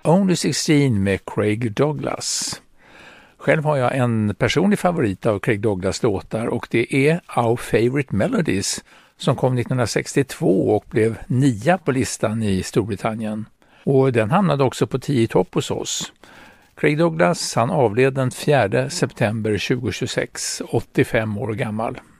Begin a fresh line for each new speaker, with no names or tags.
Only 16 med Craig Douglas. Själv har jag en personlig favorit av Craig Douglas låtar och det är Our Favorite Melodies som kom 1962 och blev 9 på listan i Storbritannien. Och den hamnade också på 10 topp hos oss. Craig Douglas han avled den 4 september 2026, 85 år gammal.